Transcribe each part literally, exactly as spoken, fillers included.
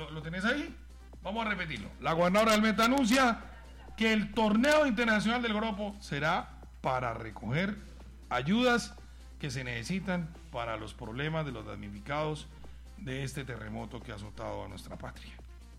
¿Lo, lo tenés ahí? Vamos a repetirlo. La gobernadora del Meta anuncia que el torneo internacional del Joropo será para recoger ayudas que se necesitan para los problemas de los damnificados de este terremoto que ha azotado a nuestra patria.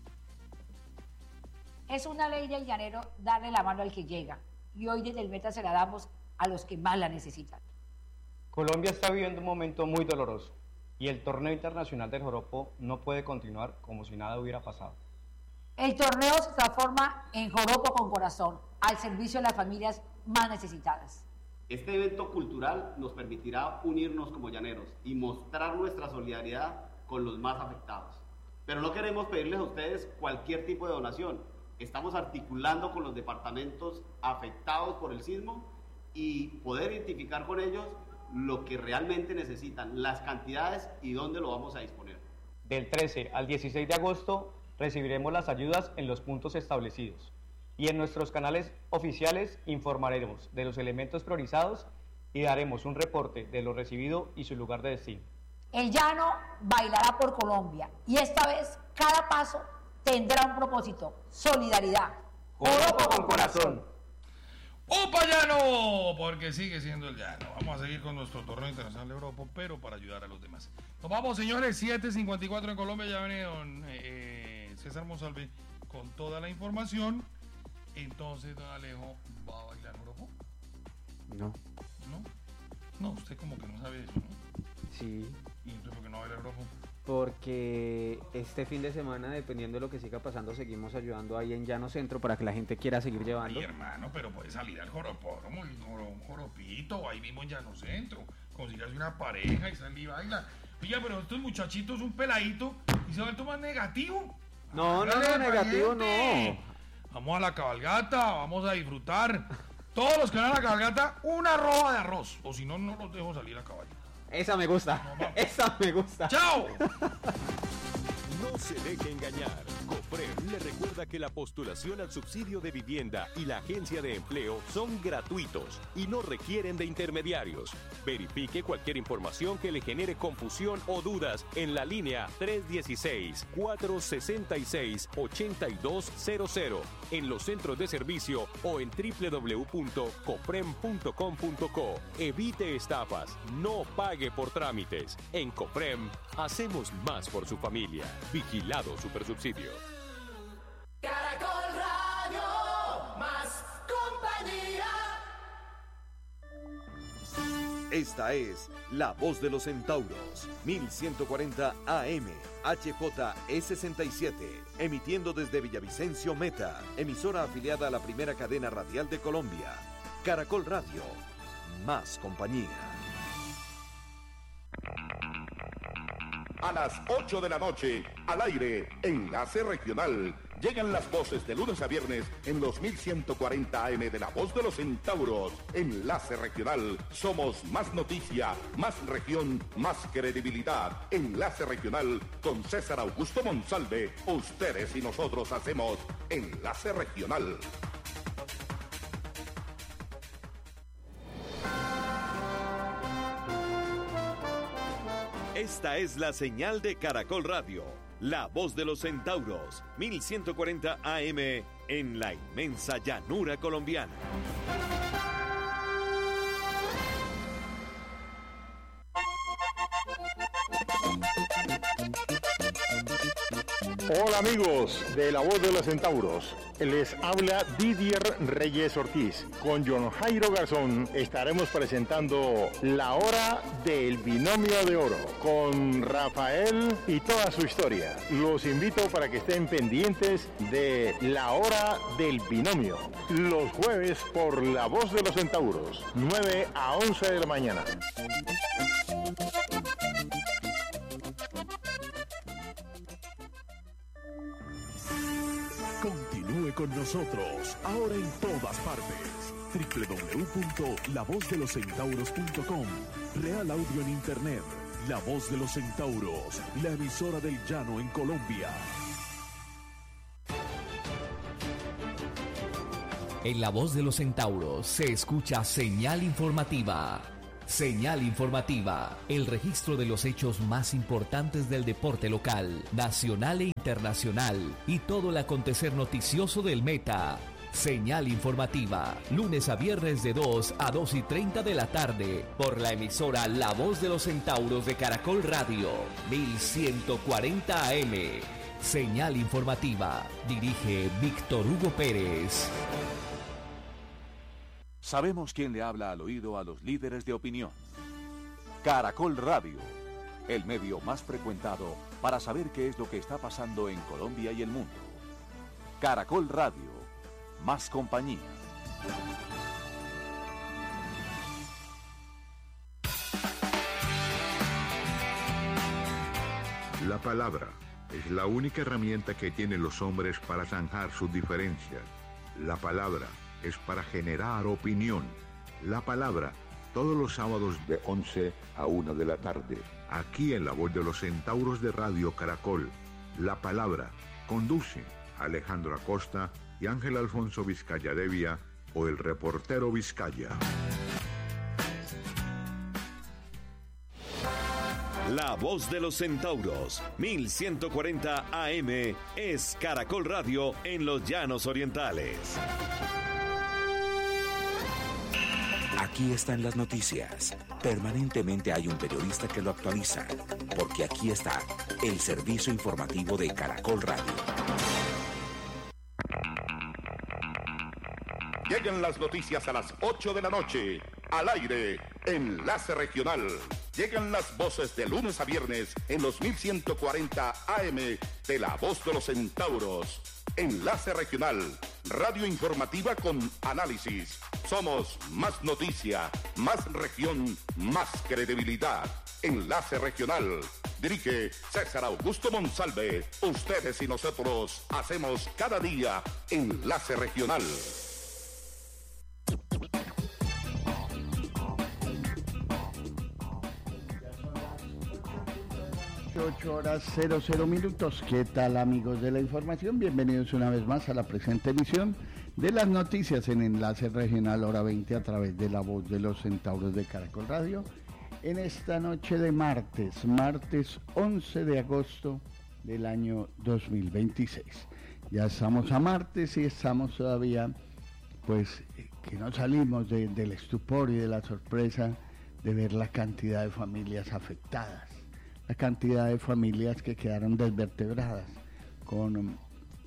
Es una ley del llanero darle la mano al que llega, y hoy desde el Meta se la damos a los que más la necesitan. Colombia está viviendo un momento muy doloroso y el torneo internacional del Joropo no puede continuar como si nada hubiera pasado. El torneo se transforma en Joropo con corazón, al servicio de las familias más necesitadas. Este evento cultural nos permitirá unirnos como llaneros y mostrar nuestra solidaridad con los más afectados. Pero no queremos pedirles a ustedes cualquier tipo de donación. Estamos articulando con los departamentos afectados por el sismo y poder identificar con ellos lo que realmente necesitan, las cantidades y dónde lo vamos a disponer. Del trece al dieciséis de agosto recibiremos las ayudas en los puntos establecidos y en nuestros canales oficiales informaremos de los elementos priorizados y daremos un reporte de lo recibido y su lugar de destino. El llano bailará por Colombia y esta vez cada paso tendrá un propósito: solidaridad. Joropo con corazón. ¡Opa llano! Porque sigue siendo el llano. Vamos a seguir con nuestro torneo internacional de Europa, pero para ayudar a los demás. Nos vamos, señores, siete cincuenta y cuatro en Colombia. Ya viene don eh, César Monsalve con toda la información. Entonces, don Alejo, ¿va a bailar Joropo? No. ¿No? No, usted como que no sabe eso, ¿no? Sí. ¿Y entonces por qué no baila Joropo? Porque este fin de semana, dependiendo de lo que siga pasando, seguimos ayudando ahí en Llano Centro para que la gente quiera seguir llevando. Ay, hermano, pero puede salir al joropódromo, un joropito, ahí mismo en Llano Centro, consigarse una pareja y salir y baila. Oiga, pero estos muchachitos, un peladito, y se va a tomar negativo. No, no, no, negativo no. Vamos a la cabalgata, vamos a disfrutar. Todos los que van a la cabalgata, una roba de arroz, o si no, no los dejo salir a caballo. Esa me gusta, no, esa me gusta. ¡Chao! No se deje engañar. COPREM le recuerda que la postulación al subsidio de vivienda y la agencia de empleo son gratuitos y no requieren de intermediarios. Verifique cualquier información que le genere confusión o dudas en la línea tres uno seis, cuatro seis seis, ocho dos cero cero, en los centros de servicio o en doble u doble u doble u punto coprem punto com punto co. Evite estafas, no pague por trámites. En COPREM hacemos más por su familia. Vigilado Supersubsidio. Caracol Radio, más compañía. Esta es La Voz de los Centauros, mil ciento cuarenta A M, H J E sesenta y siete, emitiendo desde Villavicencio Meta, emisora afiliada a la primera cadena radial de Colombia. Caracol Radio, más compañía. A las ocho de la noche, al aire, Enlace Regional. Llegan las voces de lunes a viernes en los mil ciento cuarenta A M de La Voz de los Centauros. Enlace Regional. Somos más noticia, más región, más credibilidad. Enlace Regional con César Augusto Monsalve. Ustedes y nosotros hacemos Enlace Regional. Esta es la señal de Caracol Radio, La Voz de los Centauros, mil ciento cuarenta A M en la inmensa llanura colombiana. Hola amigos de La Voz de los Centauros, les habla Didier Reyes Ortiz. Con John Jairo Garzón estaremos presentando La Hora del Binomio de Oro con Rafael y toda su historia. Los invito para que estén pendientes de La Hora del Binomio, los jueves por La Voz de los Centauros, nueve a once de la mañana. Continúe con nosotros, ahora en todas partes. doble u doble u doble u punto la voz de los centauros punto com. Real Audio en Internet. La Voz de los Centauros, la emisora del llano en Colombia. En La Voz de los Centauros se escucha señal informativa. Señal Informativa, el registro de los hechos más importantes del deporte local, nacional e internacional y todo el acontecer noticioso del Meta. Señal Informativa, lunes a viernes de dos a dos y treinta de la tarde, por la emisora La Voz de los Centauros de Caracol Radio, mil ciento cuarenta A M. Señal Informativa, dirige Víctor Hugo Pérez. Sabemos quién le habla al oído a los líderes de opinión. Caracol Radio, el medio más frecuentado para saber qué es lo que está pasando en Colombia y el mundo. Caracol Radio, más compañía. La palabra es la única herramienta que tienen los hombres para zanjar sus diferencias. La palabra es para generar opinión. La palabra, todos los sábados de once a una de la tarde, aquí en La Voz de los Centauros de Radio Caracol. La palabra, conducen Alejandro Acosta y Ángel Alfonso Vizcaya Devia, o el reportero Vizcaya. La Voz de los Centauros, mil ciento cuarenta A M, es Caracol Radio en los Llanos Orientales. Aquí están las noticias. Permanentemente hay un periodista que lo actualiza, porque aquí está el servicio informativo de Caracol Radio. Llegan las noticias a las ocho de la noche, al aire, Enlace Regional. Llegan las voces de lunes a viernes en los mil ciento cuarenta A M de La Voz de los Centauros. Enlace Regional, radio informativa con análisis. Somos más noticia, más región, más credibilidad. Enlace Regional. Dirige César Augusto Monsalve. Ustedes y nosotros hacemos cada día Enlace Regional. ocho horas cero cero minutos. ¿Qué tal, amigos de la información? Bienvenidos una vez más a la presente emisión de las noticias en Enlace Regional Hora veinte a través de La Voz de los Centauros de Caracol Radio. En esta noche de martes, martes once de agosto del año dos mil veintiséis. Ya estamos a martes y estamos todavía, pues, que no salimos de, del estupor y de la sorpresa de ver la cantidad de familias afectadas. La cantidad de familias que quedaron desvertebradas, con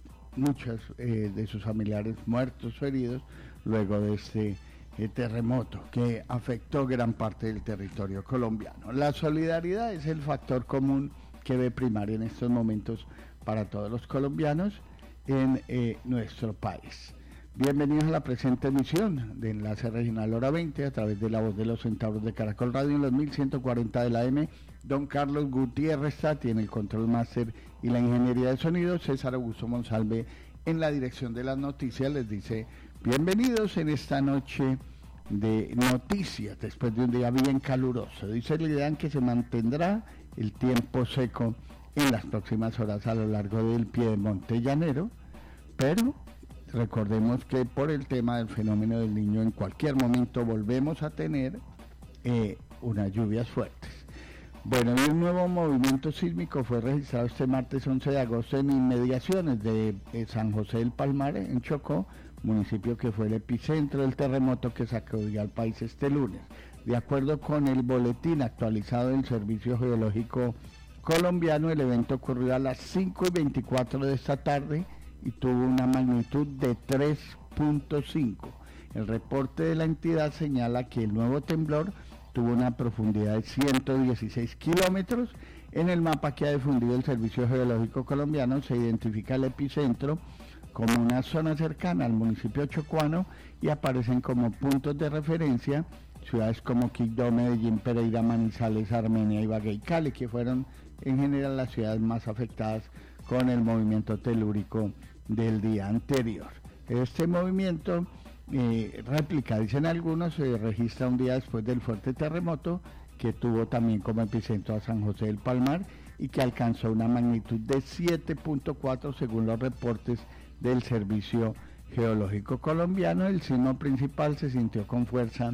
muchos eh, de sus familiares muertos o heridos luego de este eh, terremoto que afectó gran parte del territorio colombiano. La solidaridad es el factor común que debe primar en estos momentos para todos los colombianos en eh, nuestro país. Bienvenidos a la presente emisión de Enlace Regional Hora veinte a través de La Voz de los Centauros de Caracol Radio en los mil ciento cuarenta de la M. Don Carlos Gutiérrez Tati en el control máster y la ingeniería de sonido. César Augusto Monsalve en la dirección de las noticias les dice bienvenidos en esta noche de noticias después de un día bien caluroso. Dice la idea en que se mantendrá el tiempo seco en las próximas horas a lo largo del piedemonte llanero, pero recordemos que por el tema del fenómeno del Niño en cualquier momento volvemos a tener eh, unas lluvias fuertes. Bueno, y un nuevo movimiento sísmico fue registrado este martes once de agosto en inmediaciones de eh, San José del Palmar, en Chocó, municipio que fue el epicentro del terremoto que sacudió al país este lunes. De acuerdo con el boletín actualizado del Servicio Geológico Colombiano, el evento ocurrió a las cinco y veinticuatro de esta tarde y tuvo una magnitud de tres punto cinco. El reporte de la entidad señala que el nuevo temblor tuvo una profundidad de ciento dieciséis kilómetros. En el mapa que ha difundido el Servicio Geológico Colombiano se identifica el epicentro como una zona cercana al municipio chocuano y aparecen como puntos de referencia ciudades como Quibdó, Medellín, Pereira, Manizales, Armenia, Ibagué y Cali, que fueron en general las ciudades más afectadas con el movimiento telúrico del día anterior. Este movimiento eh, réplica, dicen algunos, se registra un día después del fuerte terremoto que tuvo también como epicentro a San José del Palmar y que alcanzó una magnitud de siete punto cuatro según los reportes del Servicio Geológico Colombiano. El sismo principal se sintió con fuerza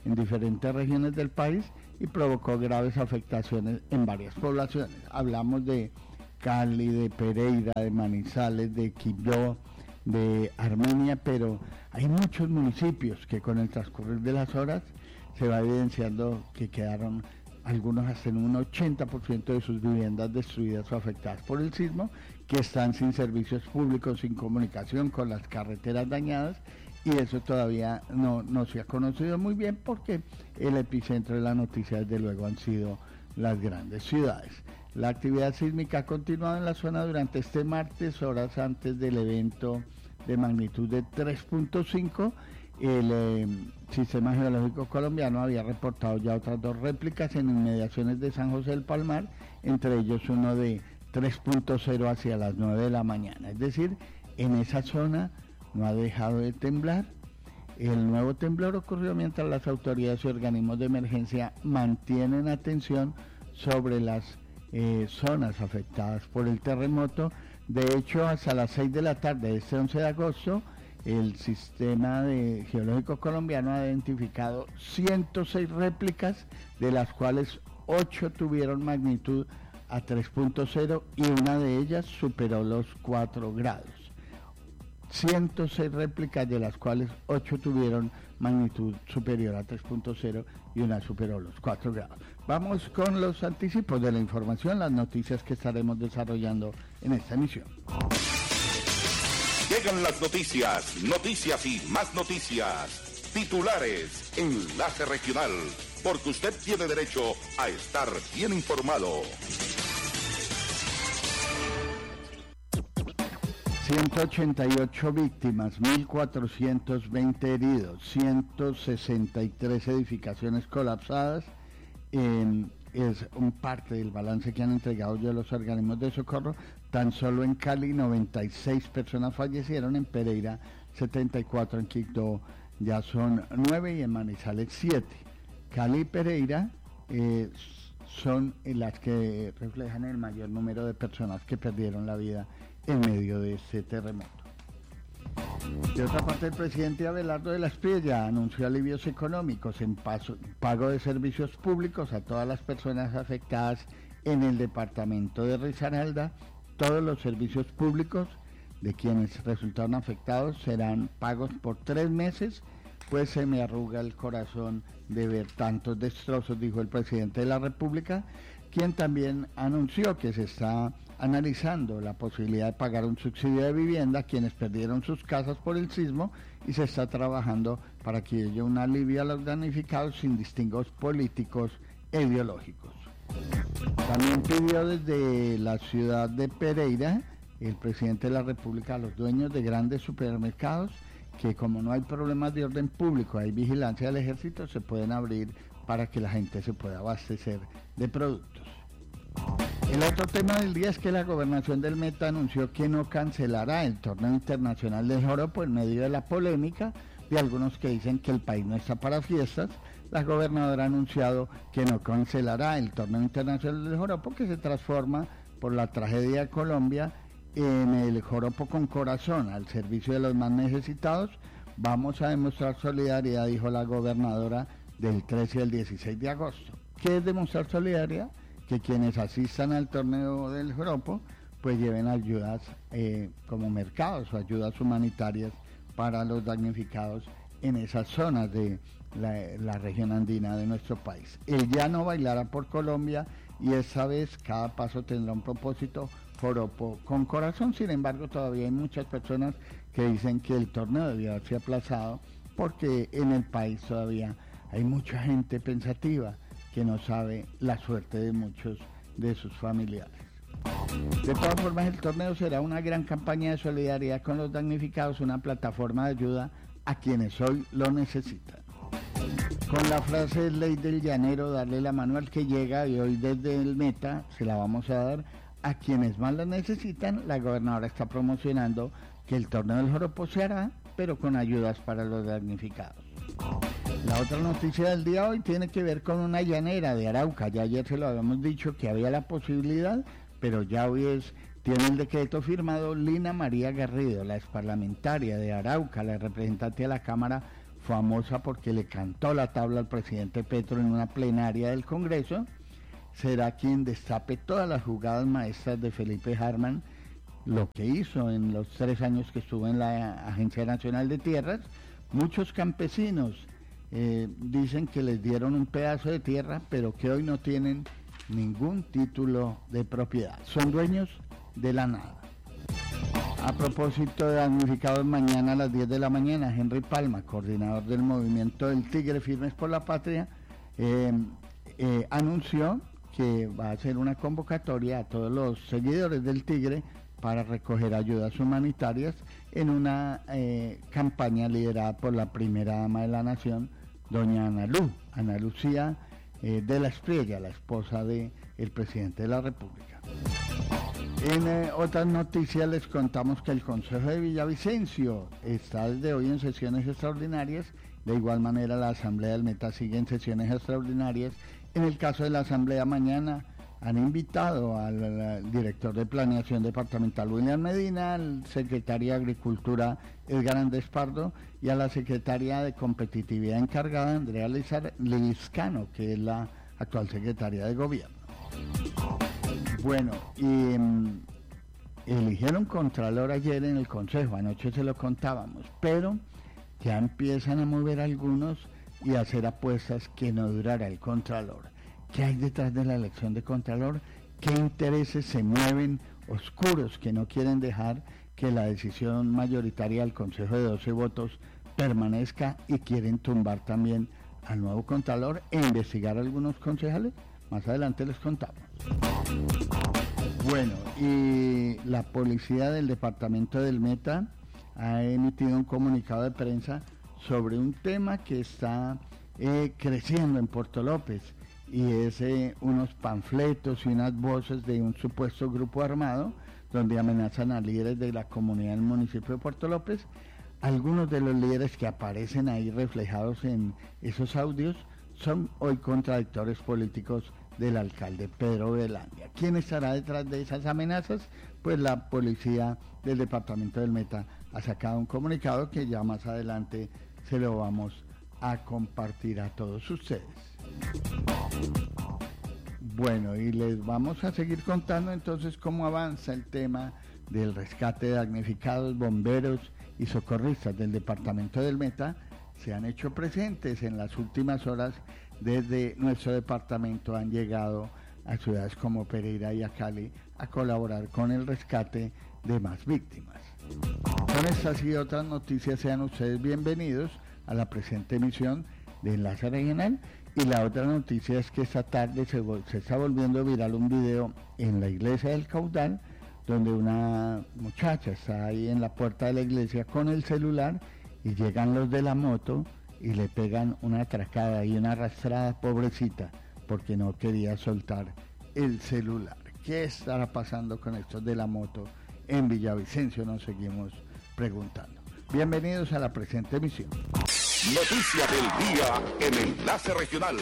en diferentes regiones del país y provocó graves afectaciones en varias poblaciones. Hablamos de Cali, de Pereira, de Manizales, de Quibdó, de Armenia, pero hay muchos municipios que con el transcurrir de las horas se va evidenciando que quedaron algunos hasta en un ochenta por ciento de sus viviendas destruidas o afectadas por el sismo, que están sin servicios públicos, sin comunicación, con las carreteras dañadas, y eso todavía no, no se ha conocido muy bien porque el epicentro de la noticia desde luego han sido las grandes ciudades. La actividad sísmica ha continuado en la zona durante este martes, horas antes del evento de magnitud de tres punto cinco. El eh, Sistema Geológico Colombiano había reportado ya otras dos réplicas en inmediaciones de San José del Palmar, entre ellos uno de tres punto cero hacia las nueve de la mañana. Es decir, en esa zona no ha dejado de temblar. El nuevo temblor ocurrió mientras las autoridades y organismos de emergencia mantienen atención sobre las eh, zonas afectadas por el terremoto. De hecho, hasta las seis de la tarde de este once de agosto, el Sistema de Geológico Colombiano ha identificado ciento seis réplicas, de las cuales ocho tuvieron magnitud a tres punto cero y una de ellas superó los cuatro grados. ciento seis réplicas, de las cuales ocho tuvieron magnitud superior a tres punto cero y una superó los cuatro grados. Vamos con los anticipos de la información, las noticias que estaremos desarrollando en esta emisión. Llegan las noticias, noticias y más noticias. Titulares, Enlace Regional, porque usted tiene derecho a estar bien informado. ciento ochenta y ocho víctimas, mil cuatrocientos veinte heridos, ciento sesenta y tres edificaciones colapsadas. Eh, es un parte del balance que han entregado ya los organismos de socorro. Tan solo en Cali noventa y seis personas fallecieron, en Pereira setenta y cuatro, en Quibdó ya son nueve y en Manizales siete. Cali y Pereira eh, son las que reflejan el mayor número de personas que perdieron la vida en medio de este terremoto. De otra parte, el presidente Abelardo de la Espriella anunció alivios económicos en paso, pago de servicios públicos a todas las personas afectadas en el departamento de Risaralda. Todos los servicios públicos de quienes resultaron afectados serán pagos por tres meses, pues se me arruga el corazón de ver tantos destrozos, dijo el presidente de la República, quien también anunció que se está analizando la posibilidad de pagar un subsidio de vivienda a quienes perdieron sus casas por el sismo y se está trabajando para que haya un alivio a los damnificados sin distingos políticos e ideológicos. También pidió desde la ciudad de Pereira el presidente de la República a los dueños de grandes supermercados que, como no hay problemas de orden público, hay vigilancia del ejército, se pueden abrir para que la gente se pueda abastecer de productos. El otro tema del día es que la gobernación del Meta anunció que no cancelará el torneo internacional del joropo en medio de la polémica de algunos que dicen que el país no está para fiestas. La gobernadora ha anunciado que no cancelará el torneo internacional del joropo, que se transforma por la tragedia de Colombia en el joropo con corazón, al servicio de los más necesitados. Vamos a demostrar solidaridad, dijo la gobernadora, del trece al dieciséis de agosto. ¿Qué es demostrar solidaridad? Que quienes asistan al torneo del joropo pues lleven ayudas eh, como mercados o ayudas humanitarias para los damnificados en esas zonas de la, la región andina de nuestro país. El llano bailará por Colombia y esta vez cada paso tendrá un propósito, joropo con corazón. Sin embargo, todavía hay muchas personas que dicen que el torneo debió haberse aplazado porque en el país todavía hay mucha gente pensativa que no sabe la suerte de muchos de sus familiares. De todas formas, el torneo será una gran campaña de solidaridad con los damnificados, una plataforma de ayuda a quienes hoy lo necesitan. Con la frase ley del llanero, darle la mano al que llega, y hoy desde el Meta se la vamos a dar a quienes más la necesitan. La gobernadora está promocionando que el torneo del joropo se hará, pero con ayudas para los damnificados. La otra noticia del día hoy tiene que ver con una llanera de Arauca. Ya ayer se lo habíamos dicho que había la posibilidad, pero ya hoy es, tiene el decreto firmado Lina María Garrido, la exparlamentaria de Arauca, la representante de la Cámara, famosa porque le cantó la tabla al presidente Petro en una plenaria del Congreso, será quien destape todas las jugadas maestras de Felipe Hartmann, lo que hizo en los tres años que estuvo en la Agencia Nacional de Tierras. Muchos campesinos eh, dicen que les dieron un pedazo de tierra, pero que hoy no tienen ningún título de propiedad. Son dueños de la nada. A propósito de damnificados, mañana a las diez de la mañana, Henry Palma, coordinador del movimiento del Tigre Firmes por la Patria, eh, eh, anunció que va a hacer una convocatoria a todos los seguidores del Tigre para recoger ayudas humanitarias en una eh, campaña liderada por la primera dama de la nación, doña Ana Lu, Ana Lucía eh, de la Espriella, la esposa del presidente de la República. En eh, otras noticias les contamos que el Consejo de Villavicencio está desde hoy en sesiones extraordinarias. De igual manera la Asamblea del Meta sigue en sesiones extraordinarias. En el caso de la Asamblea, mañana han invitado al, al director de Planeación Departamental, William Medina, al secretario de Agricultura, Edgar Andrés Pardo, y a la secretaria de Competitividad encargada, Andrea Lizcano, que es la actual secretaria de Gobierno. Bueno, y um, eligieron contralor ayer en el Consejo, anoche se lo contábamos, pero ya empiezan a mover algunos y a hacer apuestas que no durará el contralor. ¿Qué hay detrás de la elección de contralor? ¿Qué intereses se mueven oscuros que no quieren dejar que la decisión mayoritaria del Consejo de doce votos permanezca y quieren tumbar también al nuevo contralor e investigar a algunos concejales? Más adelante les contamos. Bueno, y la policía del departamento del Meta ha emitido un comunicado de prensa sobre un tema que está eh, creciendo en Puerto López, y es eh, unos panfletos y unas voces de un supuesto grupo armado donde amenazan a líderes de la comunidad del municipio de Puerto López. Algunos de los líderes que aparecen ahí reflejados en esos audios son hoy contradictores políticos del alcalde Pedro Velandia. ¿Quién estará detrás de esas amenazas? Pues la policía del departamento del Meta ha sacado un comunicado que ya más adelante se lo vamos a compartir a todos ustedes. Bueno, y les vamos a seguir contando entonces cómo avanza el tema del rescate de damnificados. Bomberos y socorristas del departamento del Meta se han hecho presentes en las últimas horas. Desde nuestro departamento han llegado a ciudades como Pereira y a Cali a colaborar con el rescate de más víctimas. Con estas y otras noticias sean ustedes bienvenidos a la presente emisión de Enlace Regional. Y la otra noticia es que esta tarde se, se está volviendo viral un video en la iglesia del Caudal, donde una muchacha está ahí en la puerta de la iglesia con el celular y llegan los de la moto y le pegan una atracada y una arrastrada, pobrecita, porque no quería soltar el celular. ¿Qué estará pasando con estos de la moto en Villavicencio? Nos seguimos preguntando. Bienvenidos a la presente emisión. Noticia del día en Enlace Regional.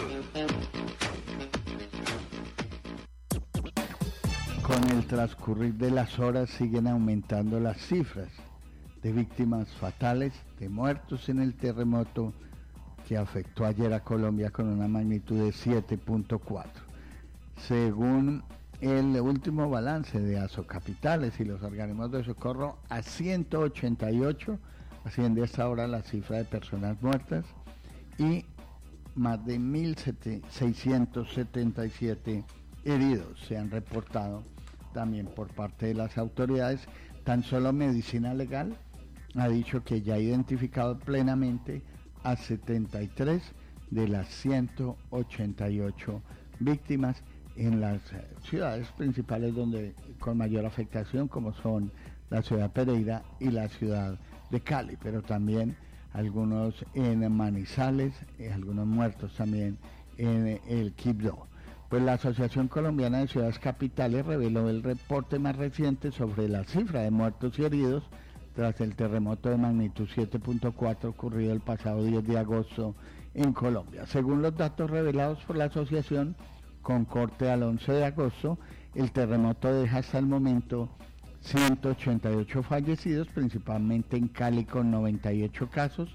Con el transcurrir de las horas siguen aumentando las cifras de víctimas fatales, de muertos en el terremoto que afectó ayer a Colombia con una magnitud de siete punto cuatro. Según el último balance de Asocapitales y los organismos de socorro, a ciento ochenta y ocho asciende hasta ahora la cifra de personas muertas y más de mil seiscientos setenta y siete heridos se han reportado también por parte de las autoridades. Tan solo Medicina Legal ha dicho que ya ha identificado plenamente a setenta y tres de las ciento ochenta y ocho víctimas en las ciudades principales donde con mayor afectación, como son la ciudad de Pereira y la ciudad de Cali, pero también algunos en Manizales, y algunos muertos también en el Quibdó. Pues la Asociación Colombiana de Ciudades Capitales reveló el reporte más reciente sobre la cifra de muertos y heridos tras el terremoto de magnitud siete punto cuatro ocurrido el pasado diez de agosto en Colombia. Según los datos revelados por la asociación, con corte al once de agosto, el terremoto deja hasta el momento ciento ochenta y ocho fallecidos, principalmente en Cali con noventa y ocho casos,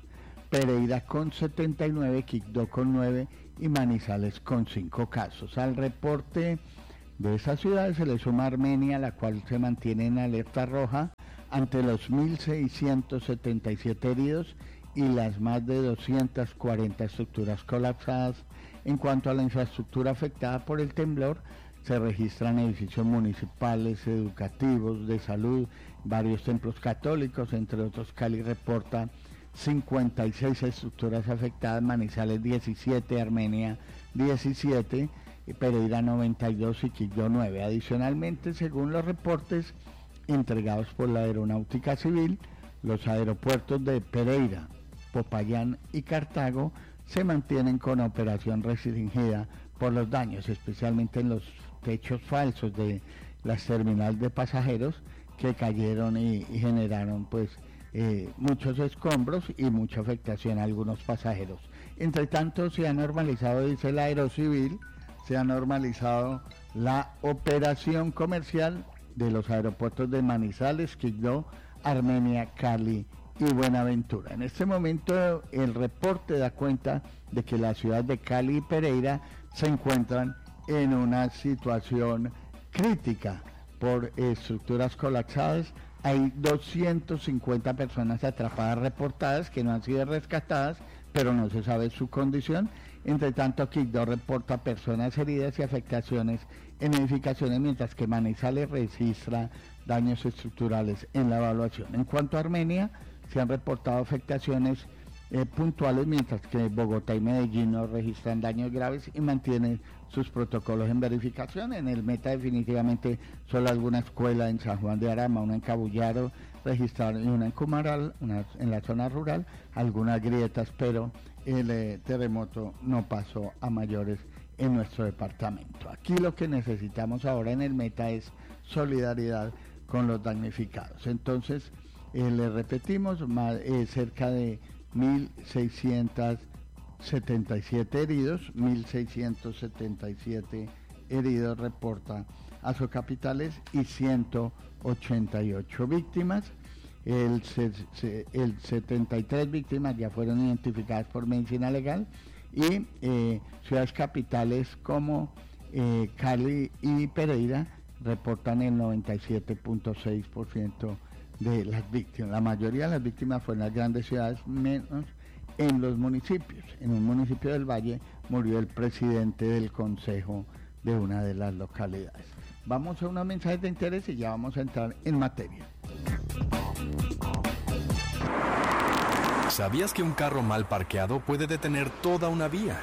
Pereira con setenta y nueve, Quibdó con nueve y Manizales con cinco casos. Al reporte de esas ciudades se le suma Armenia, la cual se mantiene en alerta roja ante los mil seiscientos setenta y siete heridos y las más de doscientas cuarenta estructuras colapsadas. En cuanto a la infraestructura afectada por el temblor, se registran edificios municipales, educativos, de salud, varios templos católicos, entre otros. Cali reporta cincuenta y seis estructuras afectadas, Manizales diecisiete, Armenia diecisiete, Pereira noventa y dos y Quibdó nueve. Adicionalmente, según los reportes entregados por la Aeronáutica Civil, los aeropuertos de Pereira, Popayán y Cartago se mantienen con operación restringida por los daños, especialmente en los techos falsos de las terminales de pasajeros que cayeron y, y generaron pues eh, muchos escombros y mucha afectación a algunos pasajeros. Entre tanto, se ha normalizado, dice la Aerocivil, se ha normalizado la operación comercial de los aeropuertos de Manizales, Quibdó, Armenia, Cali y Buenaventura. En este momento el reporte da cuenta de que la ciudad de Cali y Pereira se encuentran en una situación crítica por estructuras colapsadas. Hay doscientas cincuenta personas atrapadas reportadas que no han sido rescatadas, pero no se sabe su condición. Entre tanto, Quibdó reporta personas heridas y afectaciones en edificaciones, mientras que Manizales registra daños estructurales en la evaluación. En cuanto a Armenia, se han reportado afectaciones eh, puntuales, mientras que Bogotá y Medellín no registran daños graves y mantienen sus protocolos en verificación. En el Meta definitivamente solo alguna escuela en San Juan de Arama, una en Cabullaro registraron y una en Cumaral, una en la zona rural, algunas grietas, pero el eh, terremoto no pasó a mayores en nuestro departamento. Aquí lo que necesitamos ahora en el Meta es solidaridad con los damnificados. Entonces, eh, le repetimos, más, eh, cerca de mil seiscientos setenta y siete heridos, mil seiscientos setenta y siete heridos reporta Azocapitales y ciento ochenta y ocho víctimas. El, el setenta y tres víctimas ya fueron identificadas por medicina legal y eh, ciudades capitales como eh, Cali y Pereira reportan el noventa y siete punto seis por ciento de las víctimas. La mayoría de las víctimas fueron en las grandes ciudades, menos en los municipios. En un municipio del Valle murió el presidente del consejo de una de las localidades. Vamos a unos mensajes de interés y ya vamos a entrar en materia. ¿Sabías que un carro mal parqueado puede detener toda una vía?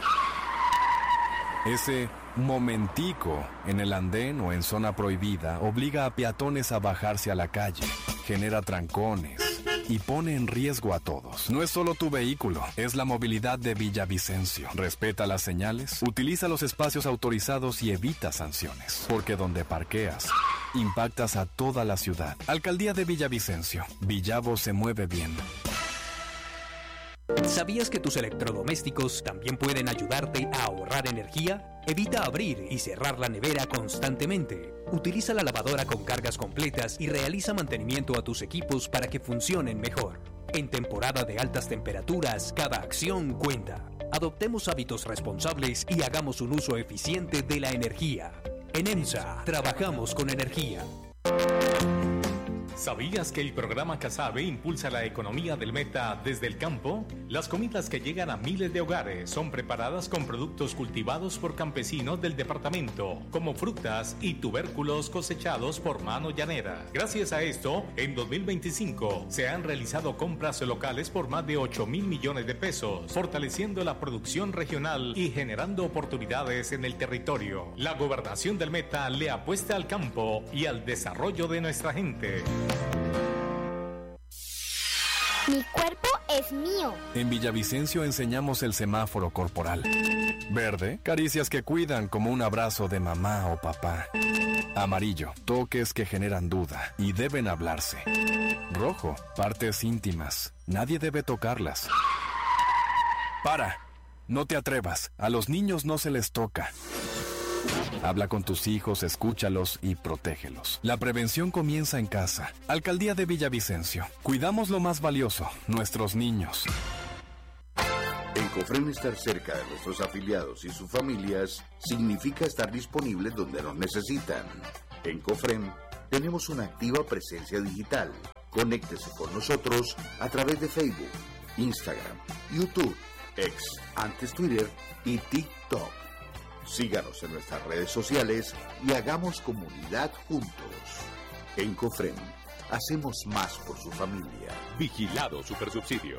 Ese momentico en el andén o en zona prohibida obliga a peatones a bajarse a la calle, genera trancones y pone en riesgo a todos. No es solo tu vehículo, es la movilidad de Villavicencio. Respeta las señales, utiliza los espacios autorizados y evita sanciones, porque donde parqueas, impactas a toda la ciudad. Alcaldía de Villavicencio. Villavo se mueve bien. ¿Sabías que tus electrodomésticos también pueden ayudarte a ahorrar energía? Evita abrir y cerrar la nevera constantemente. Utiliza la lavadora con cargas completas y realiza mantenimiento a tus equipos para que funcionen mejor. En temporada de altas temperaturas, cada acción cuenta. Adoptemos hábitos responsables y hagamos un uso eficiente de la energía. En EMSA, trabajamos con energía. ¿Sabías que el programa Casabe impulsa la economía del Meta desde el campo? Las comidas que llegan a miles de hogares son preparadas con productos cultivados por campesinos del departamento, como frutas y tubérculos cosechados por mano llanera. Gracias a esto, en dos mil veinticinco se han realizado compras locales por más de ocho mil millones de pesos, fortaleciendo la producción regional y generando oportunidades en el territorio. La gobernación del Meta le apuesta al campo y al desarrollo de nuestra gente. Mi cuerpo es mío. En Villavicencio enseñamos el semáforo corporal. Verde, caricias que cuidan como un abrazo de mamá o papá. Amarillo, toques que generan duda y deben hablarse. Rojo, partes íntimas, nadie debe tocarlas. Para, no te atrevas, a los niños no se les toca. Habla con tus hijos, escúchalos y protégelos. La prevención comienza en casa. Alcaldía de Villavicencio. Cuidamos lo más valioso, nuestros niños. En Cofren, estar cerca de nuestros afiliados y sus familias significa estar disponibles donde nos necesitan. En Cofren tenemos una activa presencia digital. Conéctese con nosotros a través de Facebook, Instagram, YouTube, X, antes Twitter y TikTok. Síganos en nuestras redes sociales y hagamos comunidad juntos. En Cofren, hacemos más por su familia. Vigilado Supersubsidio.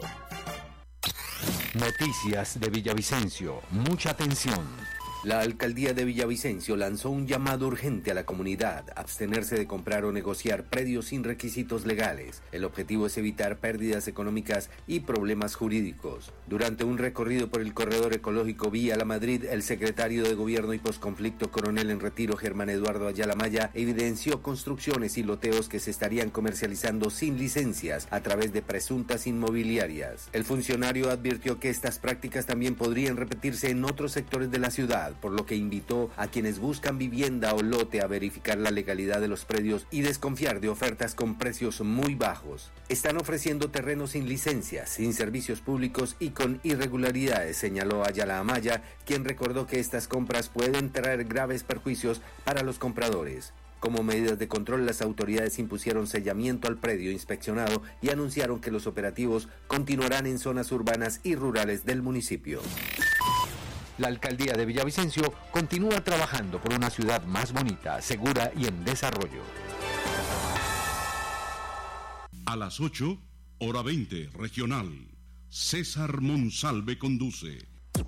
Noticias de Villavicencio. Mucha atención. La alcaldía de Villavicencio lanzó un llamado urgente a la comunidad a abstenerse de comprar o negociar predios sin requisitos legales. El objetivo es evitar pérdidas económicas y problemas jurídicos. Durante un recorrido por el corredor ecológico Vía La Madrid, el secretario de Gobierno y Posconflicto, coronel en retiro Germán Eduardo Ayala Maya, evidenció construcciones y loteos que se estarían comercializando sin licencias a través de presuntas inmobiliarias. El funcionario advirtió que estas prácticas también podrían repetirse en otros sectores de la ciudad, por lo que invitó a quienes buscan vivienda o lote a verificar la legalidad de los predios y desconfiar de ofertas con precios muy bajos. Están ofreciendo terrenos sin licencias, sin servicios públicos y con irregularidades, señaló Ayala Amaya, quien recordó que estas compras pueden traer graves perjuicios para los compradores. Como medidas de control, las autoridades impusieron sellamiento al predio inspeccionado y anunciaron que los operativos continuarán en zonas urbanas y rurales del municipio. La alcaldía de Villavicencio continúa trabajando por una ciudad más bonita, segura y en desarrollo. A las ocho, hora veinte, regional. César Monsalve conduce.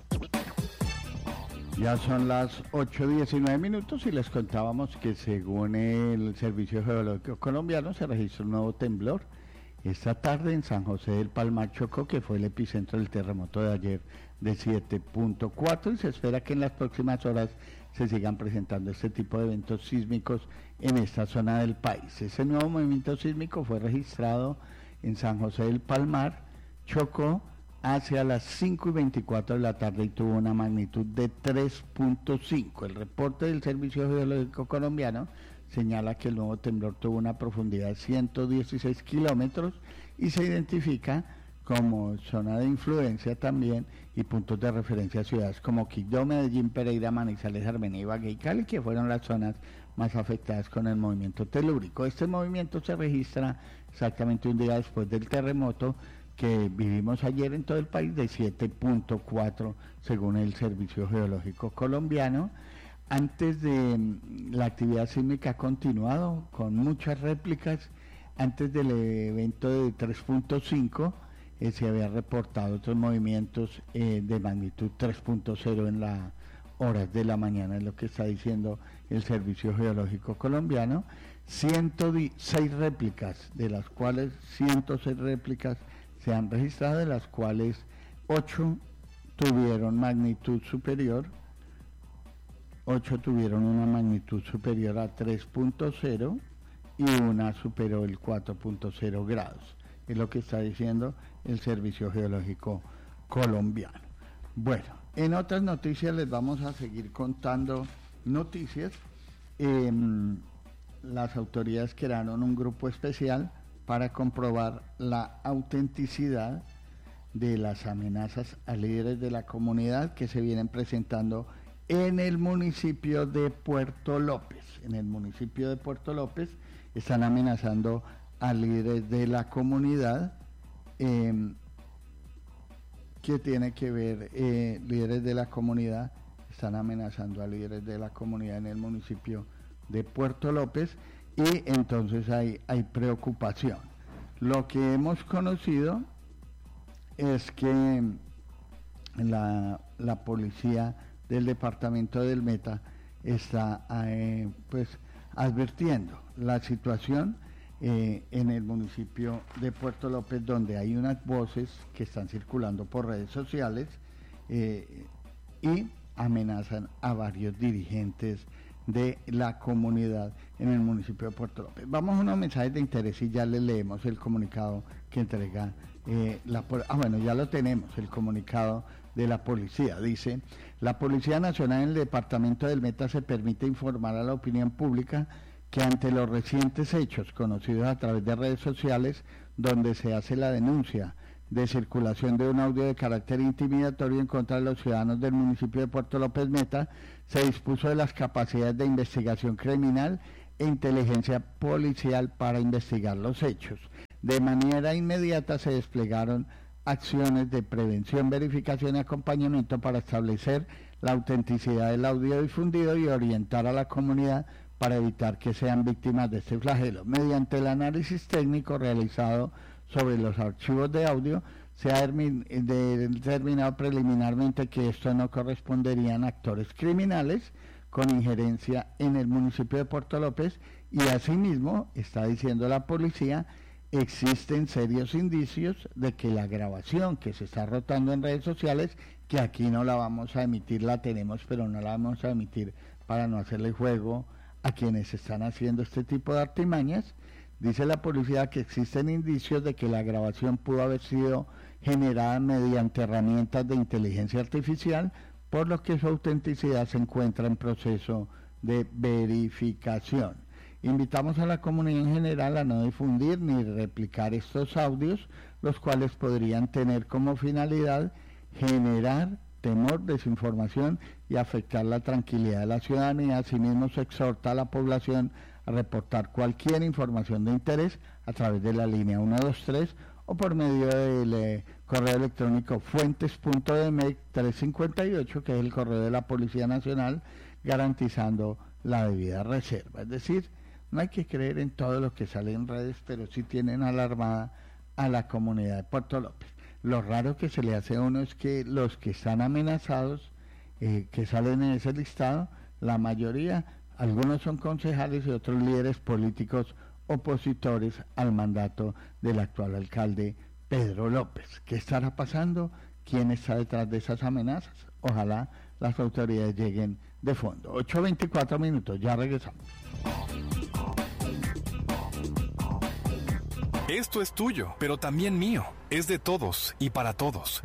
Ya son las ocho diecinueve minutos y les contábamos que según el Servicio Geológico Colombiano se registró un nuevo temblor esta tarde en San José del Palmar, Chocó, que fue el epicentro del terremoto de ayer de siete punto cuatro, y se espera que en las próximas horas se sigan presentando este tipo de eventos sísmicos en esta zona del país. Ese nuevo movimiento sísmico fue registrado en San José del Palmar, Chocó, hacia las cinco y veinticuatro de la tarde y tuvo una magnitud de tres punto cinco. El reporte del Servicio Geológico Colombiano señala que el nuevo temblor tuvo una profundidad de ciento dieciséis kilómetros y se identifica como zona de influencia también y puntos de referencia a ciudades como Quibdó, Medellín, Pereira, Manizales, Armenia, Ibagué y Cali, que fueron las zonas más afectadas con el movimiento telúrico. Este movimiento se registra exactamente un día después del terremoto que vivimos ayer en todo el país de siete punto cuatro según el Servicio Geológico Colombiano. Antes de la actividad sísmica ha continuado con muchas réplicas. Antes del evento de tres punto cinco eh, se había reportado otros movimientos eh, de magnitud tres punto cero en las horas de la mañana, es lo que está diciendo el Servicio Geológico Colombiano. ciento seis réplicas, de las cuales ciento seis réplicas se han registrado, de las cuales ocho tuvieron magnitud superior, ocho tuvieron una magnitud superior a tres punto cero y una superó el cuatro punto cero grados. Es lo que está diciendo el Servicio Geológico Colombiano. Bueno, en otras noticias les vamos a seguir contando noticias. Eh, las autoridades crearon un grupo especial para comprobar la autenticidad de las amenazas a líderes de la comunidad que se vienen presentando en el municipio de Puerto López. En el municipio de Puerto López están amenazando a líderes de la comunidad. Eh, ¿Qué tiene que ver? Eh, líderes de la comunidad están amenazando a líderes de la comunidad en el municipio de Puerto López y entonces hay, hay preocupación. Lo que hemos conocido es que la, la policía del departamento del Meta está eh, pues advirtiendo la situación eh, en el municipio de Puerto López, donde hay unas voces que están circulando por redes sociales eh, y amenazan a varios dirigentes de la comunidad en el municipio de Puerto López. Vamos a unos mensajes de interés y ya les leemos el comunicado que entrega eh, la... Ah, bueno, ya lo tenemos, el comunicado de la policía. Dice: la Policía Nacional en el departamento del Meta se permite informar a la opinión pública que ante los recientes hechos conocidos a través de redes sociales, donde se hace la denuncia de circulación de un audio de carácter intimidatorio en contra de los ciudadanos del municipio de Puerto López Meta, se dispuso de las capacidades de investigación criminal e inteligencia policial para investigar los hechos. De manera inmediata se desplegaron acciones de prevención, verificación y acompañamiento para establecer la autenticidad del audio difundido y orientar a la comunidad para evitar que sean víctimas de este flagelo. Mediante el análisis técnico realizado sobre los archivos de audio, se ha determinado preliminarmente que estos no corresponderían a actores criminales con injerencia en el municipio de Puerto López, y asimismo, está diciendo la policía, existen serios indicios de que la grabación que se está rotando en redes sociales, que aquí no la vamos a emitir, la tenemos, pero no la vamos a emitir para no hacerle juego a quienes están haciendo este tipo de artimañas. Dice la policía que existen indicios de que la grabación pudo haber sido generada mediante herramientas de inteligencia artificial, por lo que su autenticidad se encuentra en proceso de verificación. Invitamos a la comunidad en general a no difundir ni replicar estos audios, los cuales podrían tener como finalidad generar temor, desinformación y afectar la tranquilidad de la ciudadanía. Asimismo, se exhorta a la población a reportar cualquier información de interés a través de la línea uno dos tres o por medio del eh, correo electrónico fuentes punto d m e c trescientos cincuenta y ocho, que es el correo de la Policía Nacional, garantizando la debida reserva. Es decir, no hay que creer en todo lo que sale en redes, pero sí tienen alarmada a la comunidad de Puerto López. Lo raro que se le hace a uno es que los que están amenazados, eh, que salen en ese listado, la mayoría, algunos son concejales y otros líderes políticos opositores al mandato del actual alcalde Pedro López. ¿Qué estará pasando? ¿Quién está detrás de esas amenazas? Ojalá las autoridades lleguen de fondo. ocho veinticuatro minutos, ya regresamos. Esto es tuyo, pero también mío. Es de todos y para todos.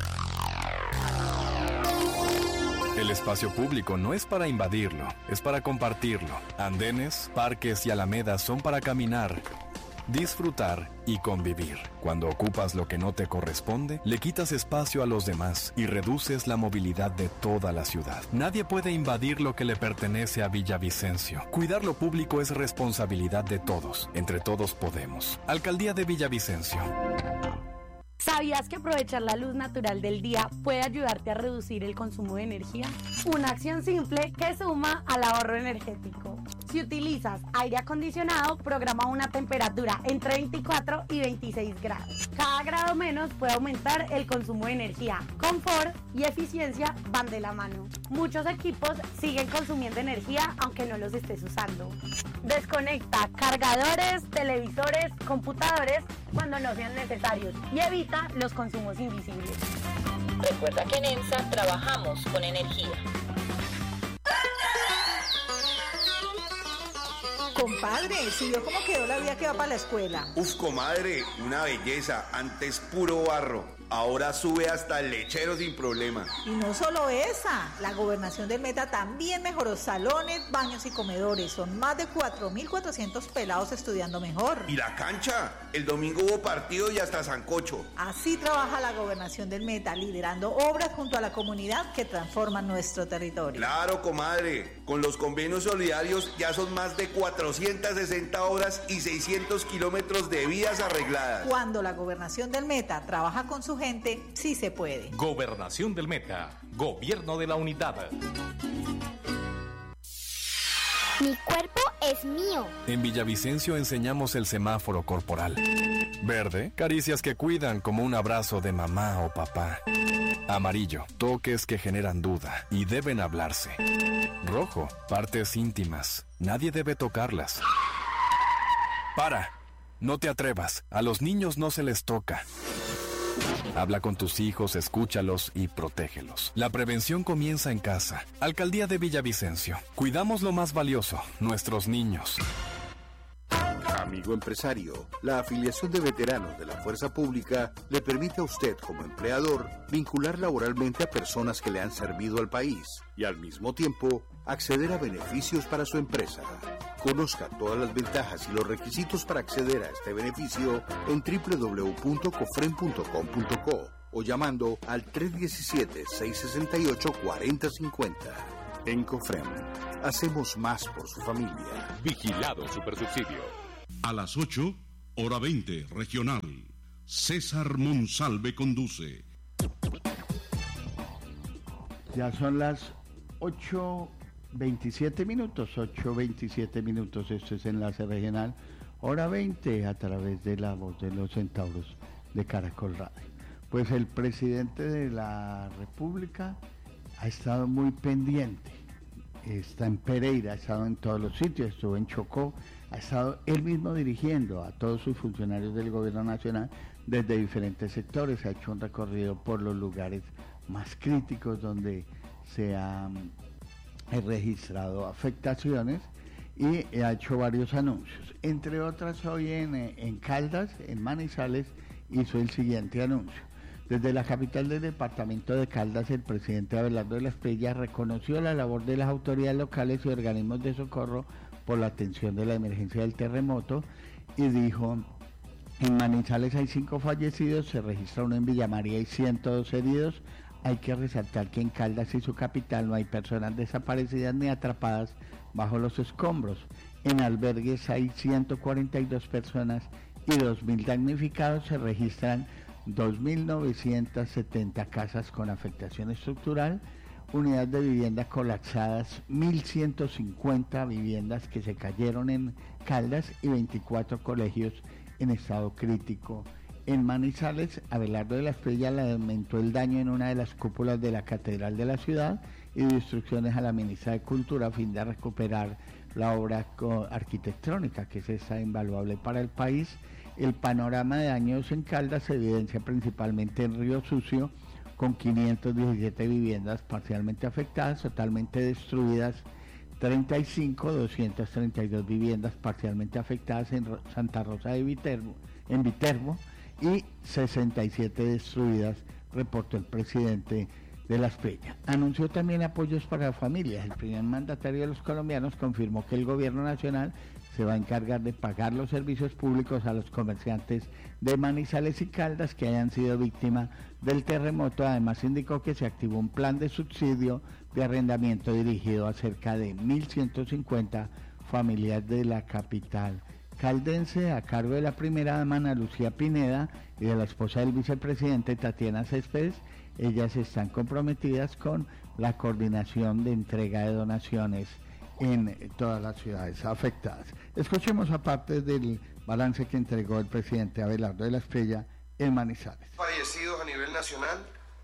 El espacio público no es para invadirlo, es para compartirlo. Andenes, parques y alamedas son para caminar, disfrutar y convivir. Cuando ocupas lo que no te corresponde, le quitas espacio a los demás y reduces la movilidad de toda la ciudad. Nadie puede invadir lo que le pertenece a Villavicencio. Cuidar lo público es responsabilidad de todos. Entre todos podemos. Alcaldía de Villavicencio. ¿Sabías que aprovechar la luz natural del día puede ayudarte a reducir el consumo de energía? Una acción simple que suma al ahorro energético. Si utilizas aire acondicionado, programa una temperatura entre veinticuatro y veintiséis grados. Cada grado menos puede aumentar el consumo de energía. Confort y eficiencia van de la mano. Muchos equipos siguen consumiendo energía aunque no los estés usando. Desconecta cargadores, televisores, computadores cuando no sean necesarios y evita los consumos invisibles. Recuerda que en EMSA trabajamos con energía. Compadre, ¿sí vio cómo quedó la vía que va para la escuela? Uf, comadre, una belleza. Antes puro barro. Ahora sube hasta el lechero sin problema. Y no solo esa, la gobernación del Meta también mejoró salones, baños y comedores. Son más de cuatro mil cuatrocientos pelados estudiando mejor. ¿Y la cancha? El domingo hubo partido y hasta sancocho. Así trabaja la gobernación del Meta, liderando obras junto a la comunidad que transforman nuestro territorio. Claro, comadre. Con los convenios solidarios ya son más de cuatrocientas sesenta obras y seiscientos kilómetros de vías arregladas. Cuando la gobernación del Meta trabaja con su gente, sí se puede. Gobernación del Meta, Gobierno de la Unidad. Mi cuerpo es mío. En Villavicencio enseñamos el semáforo corporal. Verde, caricias que cuidan como un abrazo de mamá o papá. Amarillo, toques que generan duda y deben hablarse. Rojo, partes íntimas, nadie debe tocarlas. Para, no te atrevas, a los niños no se les toca. Habla con tus hijos, escúchalos y protégelos. La prevención comienza en casa. Alcaldía de Villavicencio. Cuidamos lo más valioso, nuestros niños. Amigo empresario, la afiliación de veteranos de la Fuerza Pública le permite a usted como empleador vincular laboralmente a personas que le han servido al país y al mismo tiempo acceder a beneficios para su empresa. Conozca todas las ventajas y los requisitos para acceder a este beneficio en doble u doble u doble u punto cofrem punto com punto co o llamando al tres uno siete, seis seis ocho, cuatro cero cinco cero. En Cofrem, hacemos más por su familia. Vigilado Supersubsidio. A las ocho, hora veinte, regional. César Monsalve conduce. Ya son las ocho veintisiete minutos, ocho veintisiete minutos. Esto es Enlace Regional, hora veinte, a través de La Voz de los Centauros de Caracol Radio. Pues el presidente de la República ha estado muy pendiente. Está en Pereira, ha estado en todos los sitios, estuvo en Chocó, ha estado él mismo dirigiendo a todos sus funcionarios del gobierno nacional desde diferentes sectores, ha hecho un recorrido por los lugares más críticos donde se han registrado afectaciones y ha hecho varios anuncios. Entre otras, hoy en, en Caldas, en Manizales, hizo el siguiente anuncio. Desde la capital del departamento de Caldas, el presidente Abelardo de la Espriella reconoció la labor de las autoridades locales y organismos de socorro por la atención de la emergencia del terremoto y dijo: en Manizales hay cinco fallecidos, se registra uno en Villa María y ciento dos heridos. Hay que resaltar que en Caldas y su capital no hay personas desaparecidas ni atrapadas bajo los escombros. En albergues hay ciento cuarenta y dos personas y dos mil damnificados. Se registran dos mil novecientas setenta casas con afectación estructural, unidades de vivienda colapsadas, mil ciento cincuenta viviendas que se cayeron en Caldas y veinticuatro colegios en estado crítico. En Manizales, Abelardo de la Espriella lamentó el daño en una de las cúpulas de la catedral de la ciudad y dio instrucciones a la ministra de Cultura a fin de recuperar la obra arquitectónica, que es esa invaluable para el país. El panorama de daños en Caldas se evidencia principalmente en Río Sucio, con quinientas diecisiete viviendas parcialmente afectadas, totalmente destruidas treinta y cinco, doscientas treinta y dos viviendas parcialmente afectadas en Santa Rosa de Viterbo, en Viterbo, y sesenta y siete destruidas, reportó el presidente de la Espriella. Anunció también apoyos para las familias. El primer mandatario de los colombianos confirmó que el gobierno nacional se va a encargar de pagar los servicios públicos a los comerciantes de Manizales y Caldas que hayan sido víctimas del terremoto. Además, indicó que se activó un plan de subsidio de arrendamiento dirigido a cerca de mil ciento cincuenta familias de la capital caldense, a cargo de la primera dama Ana Lucía Pineda y de la esposa del vicepresidente Tatiana Céspedes. Ellas están comprometidas con la coordinación de entrega de donaciones en todas las ciudades afectadas. Escuchemos aparte del balance que entregó el presidente Abelardo de la Espriella en Manizales. Fallecidos a nivel nacional,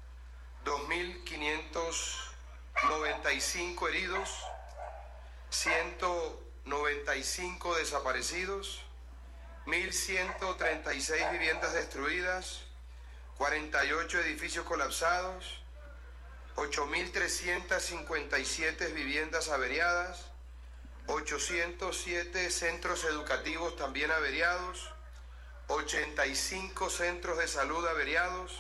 dos mil quinientos noventa y cinco heridos, ciento noventa y cinco desaparecidos, mil ciento treinta y seis viviendas destruidas, cuarenta y ocho edificios colapsados, ocho mil trescientas cincuenta y siete viviendas averiadas, ochocientos siete centros educativos también averiados, ochenta y cinco centros de salud averiados,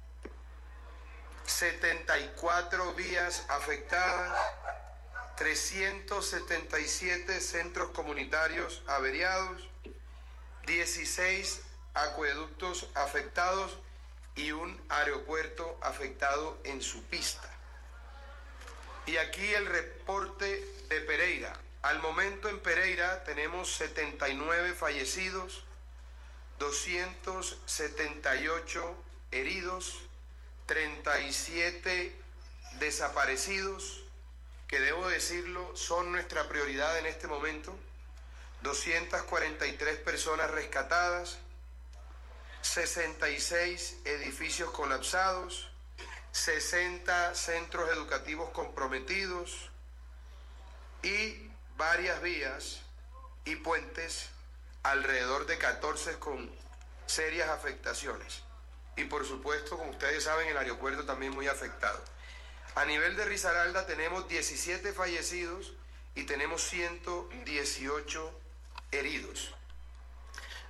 setenta y cuatro vías afectadas, trescientos setenta y siete centros comunitarios averiados, dieciséis acueductos afectados y un aeropuerto afectado en su pista. Y aquí el reporte de Pereira. Al momento en Pereira tenemos setenta y nueve fallecidos, doscientos setenta y ocho heridos, treinta y siete desaparecidos, que debo decirlo son nuestra prioridad en este momento, doscientas cuarenta y tres personas rescatadas, sesenta y seis edificios colapsados, sesenta centros educativos comprometidos y varias vías y puentes, alrededor de catorce con serias afectaciones. Y por supuesto, como ustedes saben, el aeropuerto también muy afectado. A nivel de Risaralda tenemos diecisiete fallecidos y tenemos ciento dieciocho heridos.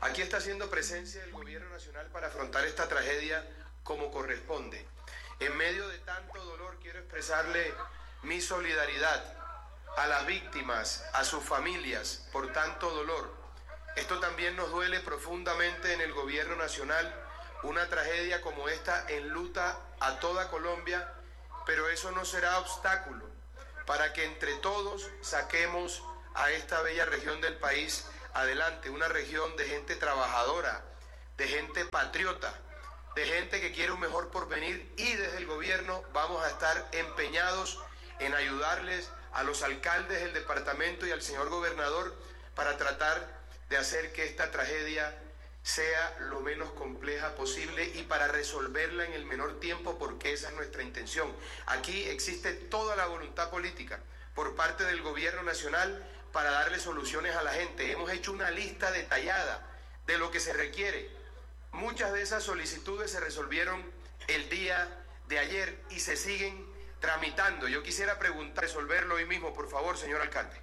Aquí está haciendo presencia el gobierno nacional para afrontar esta tragedia como corresponde. En medio de tanto dolor quiero expresarle mi solidaridad a las víctimas, a sus familias por tanto dolor. Esto también nos duele profundamente en el gobierno nacional. Una tragedia como esta enluta a toda Colombia, pero eso no será obstáculo para que entre todos saquemos a esta bella región del país adelante, una región de gente trabajadora, de gente patriota, de gente que quiere un mejor porvenir, y desde el gobierno vamos a estar empeñados en ayudarles a los alcaldes del departamento y al señor gobernador para tratar de hacer que esta tragedia sea lo menos compleja posible y para resolverla en el menor tiempo, porque esa es nuestra intención. Aquí existe toda la voluntad política por parte del gobierno nacional para darle soluciones a la gente. Hemos hecho una lista detallada de lo que se requiere. Muchas de esas solicitudes se resolvieron el día de ayer y se siguen tramitando. Yo quisiera preguntar, resolverlo hoy mismo, por favor, señor alcalde.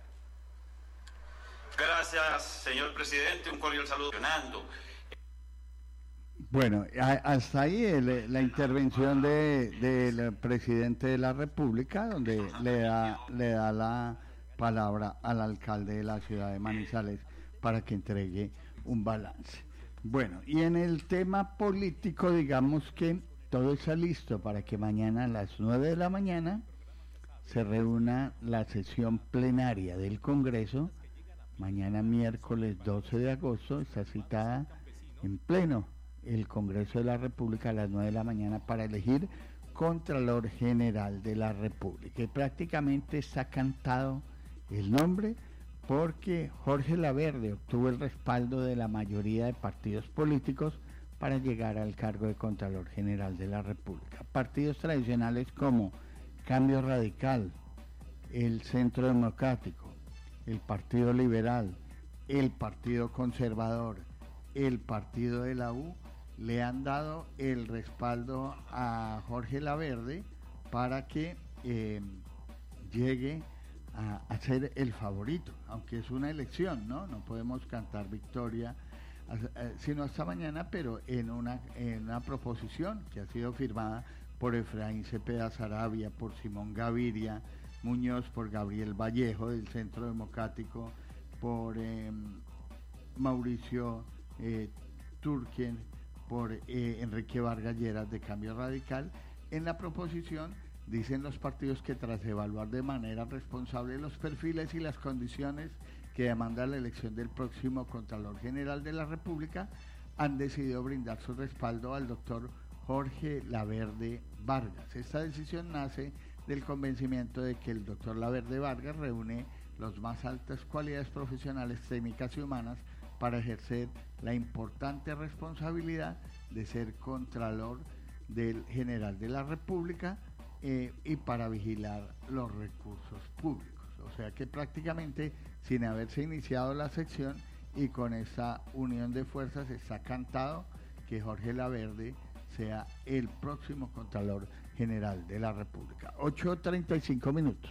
Gracias, señor presidente. Un cordial saludo. Bueno, a, hasta ahí el, la intervención de, del presidente de la República, donde le da, le da la palabra al alcalde de la ciudad de Manizales para que entregue un balance. Bueno, y en el tema político, digamos que todo está listo para que mañana a las nueve de la mañana se reúna la sesión plenaria del Congreso. Mañana miércoles doce de agosto está citada en pleno el Congreso de la República a las nueve de la mañana para elegir Contralor General de la República. Y prácticamente está cantado el nombre porque Jorge Laverde obtuvo el respaldo de la mayoría de partidos políticos para llegar al cargo de Contralor General de la República. Partidos tradicionales como Cambio Radical, el Centro Democrático, el Partido Liberal, el Partido Conservador, el Partido de la U, le han dado el respaldo a Jorge Laverde para que eh, llegue a, a ser el favorito, aunque es una elección, ¿no? No podemos cantar victoria sino hasta mañana, pero en una, en una proposición que ha sido firmada por Efraín Cepeda Sarabia, por Simón Gaviria Muñoz, por Gabriel Vallejo del Centro Democrático, por eh, Mauricio eh, Turquien, por eh, Enrique Vargas Lleras de Cambio Radical. En la proposición dicen los partidos que tras evaluar de manera responsable los perfiles y las condiciones que demanda la elección del próximo Contralor General de la República, han decidido brindar su respaldo al doctor Jorge Laverde Vargas. Esta decisión nace del convencimiento de que el doctor Laverde Vargas reúne las más altas cualidades profesionales, técnicas y humanas para ejercer la importante responsabilidad de ser Contralor del General de la República eh, y para vigilar los recursos públicos. O sea que prácticamente sin haberse iniciado la sección y con esa unión de fuerzas está cantado que Jorge Laverde sea el próximo Contralor General de la República. ocho treinta y cinco minutos.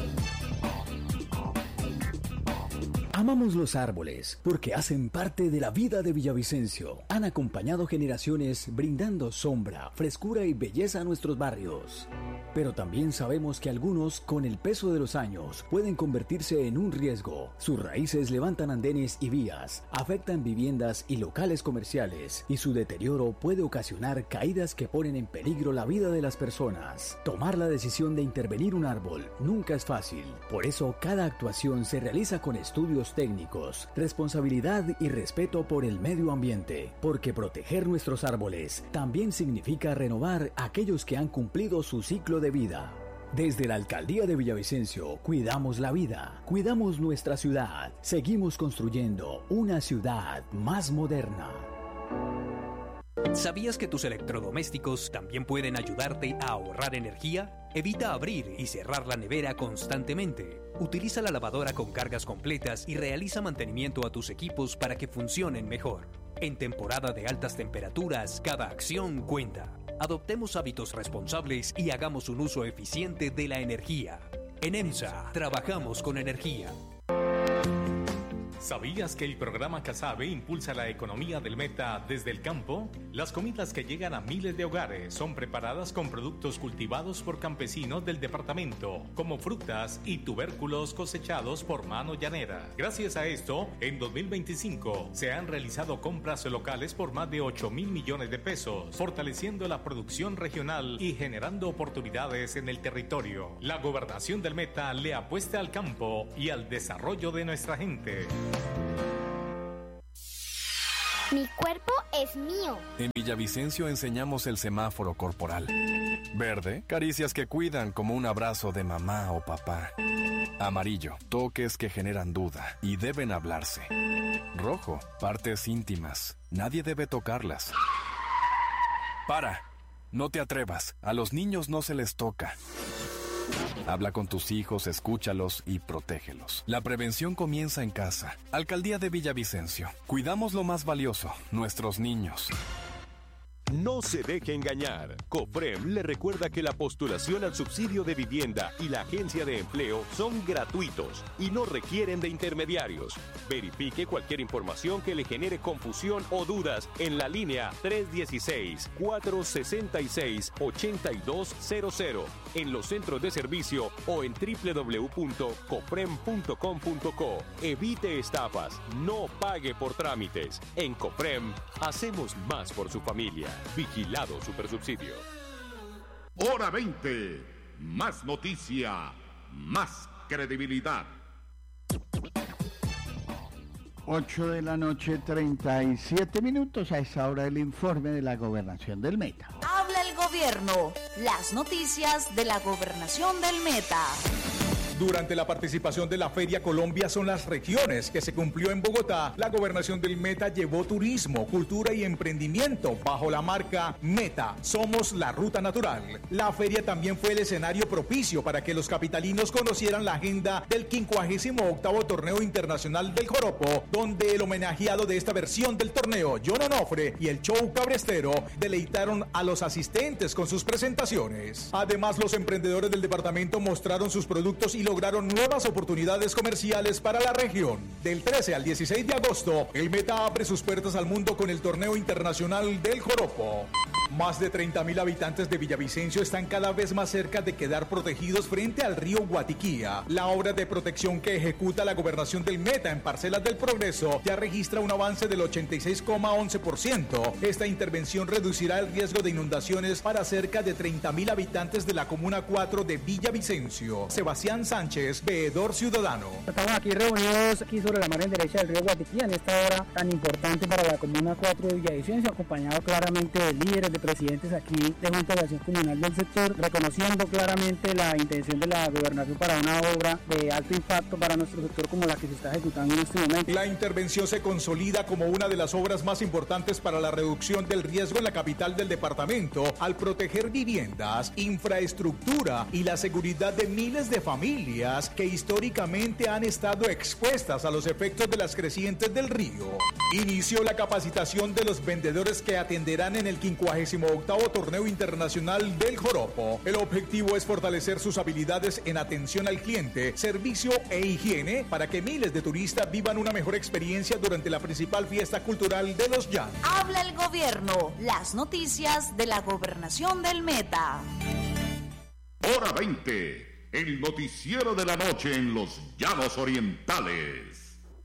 Amamos los árboles porque hacen parte de la vida de Villavicencio. Han acompañado generaciones brindando sombra, frescura y belleza a nuestros barrios. Pero también sabemos que algunos, con el peso de los años, pueden convertirse en un riesgo. Sus raíces levantan andenes y vías, afectan viviendas y locales comerciales, y su deterioro puede ocasionar caídas que ponen en peligro la vida de las personas. Tomar la decisión de intervenir un árbol nunca es fácil. Por eso, cada actuación se realiza con estudios técnicos, responsabilidad y respeto por el medio ambiente, porque proteger nuestros árboles también significa renovar aquellos que han cumplido su ciclo de vida. Desde la Alcaldía de Villavicencio, cuidamos la vida, cuidamos nuestra ciudad, seguimos construyendo una ciudad más moderna. ¿Sabías que tus electrodomésticos también pueden ayudarte a ahorrar energía? Evita abrir y cerrar la nevera constantemente. Utiliza la lavadora con cargas completas y realiza mantenimiento a tus equipos para que funcionen mejor. En temporada de altas temperaturas, cada acción cuenta. Adoptemos hábitos responsables y hagamos un uso eficiente de la energía. En EMSA, trabajamos con energía. ¿Sabías que el programa Casabe impulsa la economía del Meta desde el campo? Las comidas que llegan a miles de hogares son preparadas con productos cultivados por campesinos del departamento, como frutas y tubérculos cosechados por mano llanera. Gracias a esto, en dos mil veinticinco se han realizado compras locales por más de ocho mil millones de pesos, fortaleciendo la producción regional y generando oportunidades en el territorio. La gobernación del Meta le apuesta al campo y al desarrollo de nuestra gente. Mi cuerpo es mío. En Villavicencio enseñamos el semáforo corporal. Verde, caricias que cuidan como un abrazo de mamá o papá. Amarillo, toques que generan duda y deben hablarse. Rojo, partes íntimas. Nadie debe tocarlas. Para, no te atrevas. A los niños no se les toca. Habla con tus hijos, escúchalos y protégelos. La prevención comienza en casa. Alcaldía de Villavicencio. Cuidamos lo más valioso, nuestros niños. No se deje engañar. COFREM le recuerda que la postulación al subsidio de vivienda y la agencia de empleo son gratuitos y no requieren de intermediarios. Verifique cualquier información que le genere confusión o dudas en la línea tres uno seis, cuatro seis seis, ocho dos cero cero, en los centros de servicio o en doble u doble u doble u punto cofrem punto com punto co. Evite estafas, no pague por trámites. En COFREM hacemos más por su familia. Vigilado Supersubsidio. Hora veinte. Más noticia, más credibilidad. ocho de la noche, treinta y siete minutos. A esta hora el informe de la gobernación del Meta. Habla el gobierno. Las noticias de la gobernación del Meta. Durante la participación de la Feria Colombia son las regiones que se cumplió en Bogotá, la gobernación del Meta llevó turismo, cultura y emprendimiento bajo la marca Meta, somos la ruta natural. La feria también fue el escenario propicio para que los capitalinos conocieran la agenda del quincuagésimo octavo Torneo Internacional del Joropo, donde el homenajeado de esta versión del torneo, John Onofre, y el show cabrestero deleitaron a los asistentes con sus presentaciones. Además, los emprendedores del departamento mostraron sus productos y lograron nuevas oportunidades comerciales para la región. Del trece al dieciséis de agosto, el Meta abre sus puertas al mundo con el Torneo Internacional del Joropo. Más de treinta mil habitantes de Villavicencio están cada vez más cerca de quedar protegidos frente al río Guatiquía. La obra de protección que ejecuta la gobernación del Meta en Parcelas del Progreso ya registra un avance del ochenta y seis coma once por ciento. Esta intervención reducirá el riesgo de inundaciones para cerca de treinta mil habitantes de la Comuna cuatro de Villavicencio. Sebastián Sánchez, veedor ciudadano. Estamos aquí reunidos aquí sobre la margen derecha del río Guatiquía en esta hora tan importante para la Comuna cuatro de Villavicencio, acompañado claramente de líderes, de presidentes aquí de Junta de Acción Comunal del sector, reconociendo claramente la intención de la gobernación para una obra de alto impacto para nuestro sector como la que se está ejecutando en este momento. La intervención se consolida como una de las obras más importantes para la reducción del riesgo en la capital del departamento, al proteger viviendas, infraestructura y la seguridad de miles de familias que históricamente han estado expuestas a los efectos de las crecientes del río. Inició la capacitación de los vendedores que atenderán en el quincuagésimo octavo Torneo Internacional del Joropo. El objetivo es fortalecer sus habilidades en atención al cliente, servicio e higiene para que miles de turistas vivan una mejor experiencia durante la principal fiesta cultural de los llanos. Habla el gobierno. Las noticias de la gobernación del Meta. Hora veinte. El noticiero de la noche en los Llanos Orientales.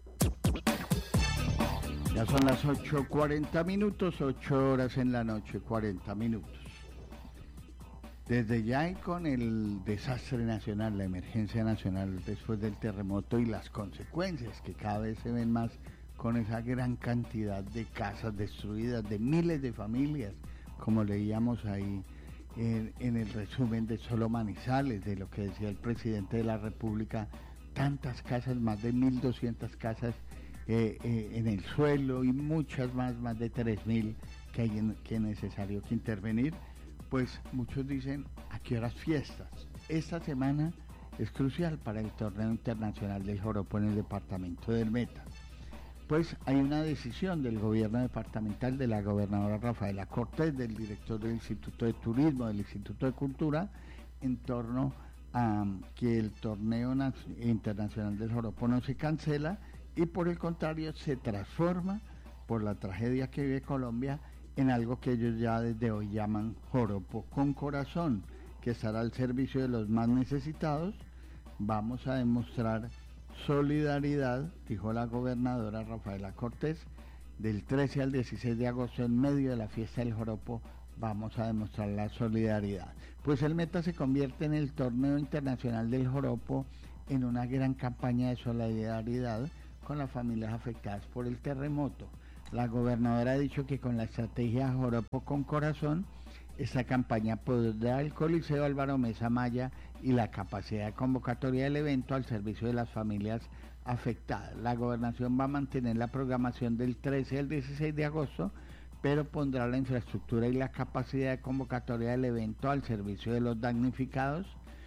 Ya son las ocho cuarenta minutos, ocho horas en la noche, cuarenta minutos. Desde ya y con el desastre nacional, la emergencia nacional después del terremoto y las consecuencias que cada vez se ven más con esa gran cantidad de casas destruidas, de miles de familias, como leíamos ahí en, en el resumen de Solo Manizales, de lo que decía el presidente de la República, tantas casas, más de mil doscientas casas Eh, eh, en el suelo y muchas más, más de tres mil que hay en, que es necesario que intervenir. Pues muchos dicen, ¿a qué horas fiestas? Esta semana es crucial para el Torneo Internacional del Joropo en el departamento del Meta. Pues hay una decisión del gobierno departamental, de la gobernadora Rafaela Cortés, del director del Instituto de Turismo, del Instituto de Cultura, en torno a um, que el Torneo Internacional del Joropo no se cancela, y por el contrario se transforma por la tragedia que vive Colombia en algo que ellos ya desde hoy llaman Joropo con Corazón, que estará al servicio de los más necesitados. Vamos a demostrar solidaridad, dijo la gobernadora Rafaela Cortés, del trece al dieciséis de agosto en medio de la fiesta del Joropo. Vamos a demostrar la solidaridad. Pues el Meta se convierte en el torneo internacional del Joropo en una gran campaña de solidaridad con las familias afectadas por el terremoto. La gobernadora ha dicho que con la estrategia Joropo con Corazón, esta campaña pondrá el Coliseo Álvaro Mesa Maya y la capacidad de convocatoria del evento al servicio de las familias afectadas. La gobernación va a mantener la programación del trece al dieciséis de agosto, pero pondrá la infraestructura y la capacidad de convocatoria del evento al servicio de los damnificados.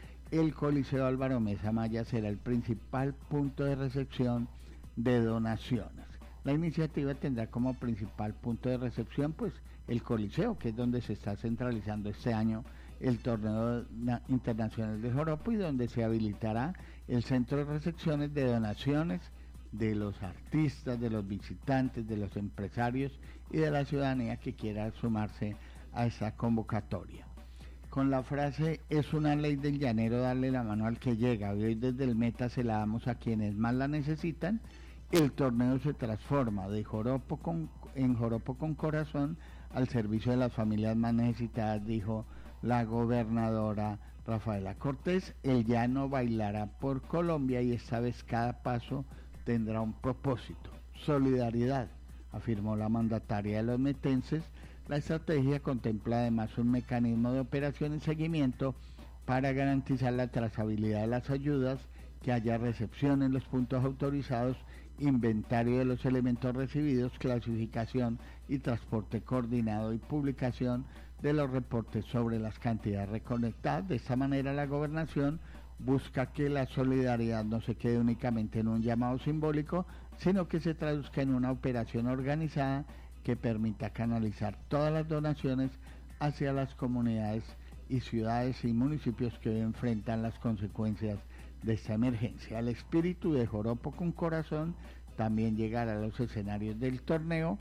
El Coliseo Álvaro Mesa Maya será el principal punto de recepción de donaciones. La iniciativa tendrá como principal punto de recepción pues el Coliseo, que es donde se está centralizando este año el torneo internacional de Joropo y donde se habilitará el centro de recepciones de donaciones de los artistas, de los visitantes, de los empresarios y de la ciudadanía que quiera sumarse a esa convocatoria. Con la frase "es una ley del llanero darle la mano al que llega", y hoy desde el Meta se la damos a quienes más la necesitan, el torneo se transforma de Joropo con, en Joropo con Corazón al servicio de las familias más necesitadas, dijo la gobernadora Rafaela Cortés. El llano bailará por Colombia y esta vez cada paso tendrá un propósito: solidaridad, afirmó la mandataria de los metenses. La estrategia contempla además un mecanismo de operación y seguimiento para garantizar la trazabilidad de las ayudas, que haya recepción en los puntos autorizados, inventario de los elementos recibidos, clasificación y transporte coordinado y publicación de los reportes sobre las cantidades recolectadas. De esta manera la gobernación busca que la solidaridad no se quede únicamente en un llamado simbólico, sino que se traduzca en una operación organizada que permita canalizar todas las donaciones hacia las comunidades y ciudades y municipios que hoy enfrentan las consecuencias de esta emergencia. El espíritu de Joropo con Corazón también llegará a los escenarios del torneo.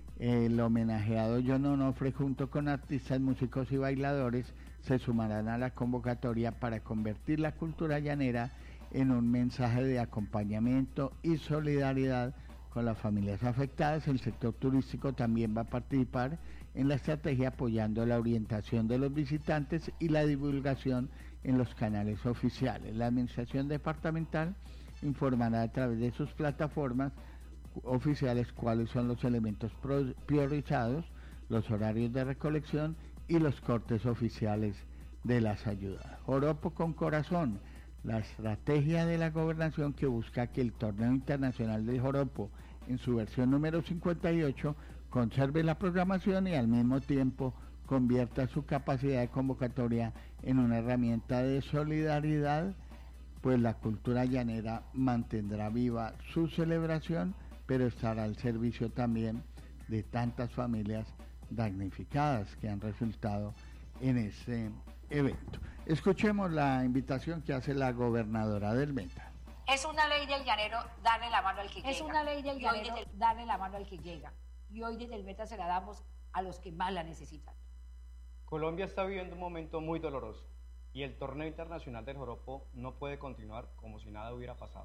El homenajeado John Onofre, junto con artistas, músicos y bailadores, se sumarán a la convocatoria para convertir la cultura llanera en un mensaje de acompañamiento y solidaridad con las familias afectadas. El sector turístico también va a participar en la estrategia, apoyando la orientación de los visitantes y la divulgación en los canales oficiales. La administración departamental informará a través de sus plataformas oficiales cuáles son los elementos priorizados, los horarios de recolección y los cortes oficiales de las ayudas. Joropo con Corazón, la estrategia de la gobernación que busca que el torneo internacional del Joropo, en su versión número cincuenta y ocho, conserve la programación y al mismo tiempo convierta su capacidad de convocatoria en una herramienta de solidaridad, pues la cultura llanera mantendrá viva su celebración, pero estará al servicio también de tantas familias damnificadas que han resultado en ese evento. Escuchemos la invitación que hace la gobernadora del Meta. Es una ley del llanero darle la mano al que llega. Es una ley del llanero desde... darle la mano al que llega. Y hoy desde el Meta se la damos a los que más la necesitan. Colombia está viviendo un momento muy doloroso y el torneo internacional del Joropo no puede continuar como si nada hubiera pasado.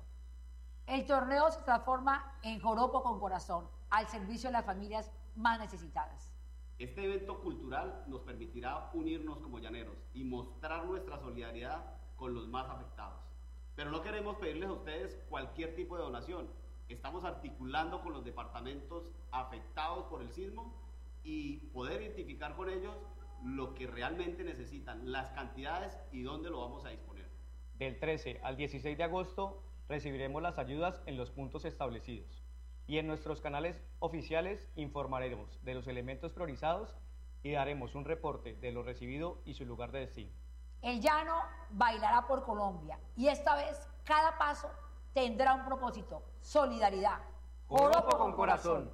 El torneo se transforma en Joropo con Corazón, al servicio de las familias más necesitadas. Este evento cultural nos permitirá unirnos como llaneros y mostrar nuestra solidaridad con los más afectados. Pero no queremos pedirles a ustedes cualquier tipo de donación. Estamos articulando con los departamentos afectados por el sismo y poder identificar con ellos lo que realmente necesitan, las cantidades y dónde lo vamos a disponer. Del trece al dieciséis de agosto recibiremos las ayudas en los puntos establecidos y en nuestros canales oficiales informaremos de los elementos priorizados y daremos un reporte de lo recibido y su lugar de destino. El llano bailará por Colombia y esta vez cada paso tendrá un propósito: solidaridad. Joropo con Corazón.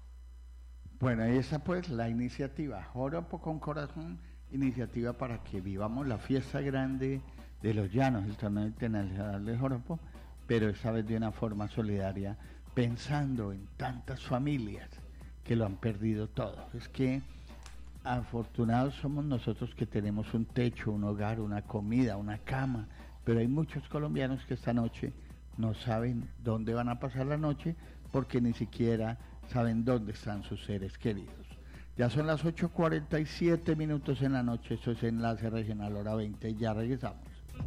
Bueno, ahí está pues la iniciativa Joropo con Corazón, iniciativa para que vivamos la fiesta grande de los llanos, el torneo internacional de Joropo, pero esta vez de una forma solidaria pensando en tantas familias que lo han perdido todo. Es que afortunados somos nosotros que tenemos un techo, un hogar, una comida, una cama, pero hay muchos colombianos que esta noche no saben dónde van a pasar la noche porque ni siquiera saben dónde están sus seres queridos. Ya son las ocho cuarenta y siete minutos en la noche, esto es Enlace Regional Hora veinte, ya regresamos.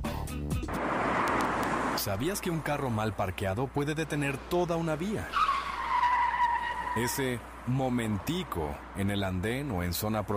¿Sabías que un carro mal parqueado puede detener toda una vía? Ese momentico en el andén o en zona prohibida